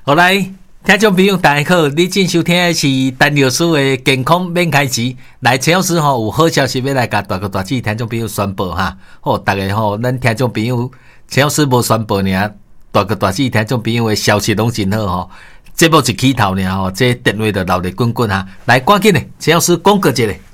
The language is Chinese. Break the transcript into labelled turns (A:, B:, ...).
A: 好来，听众朋友大家好，你正收听的是陈老师的健康免开钱。来，陈老师有好消息要来甲大哥大姐听众朋友宣布哈。好，大家咱听众朋友，陈老师无宣布呢，大哥大姐听众朋友的消息拢真好节目一起头呢这电话就闹得滚滚哈。来，赶紧的，陈老师广告一下。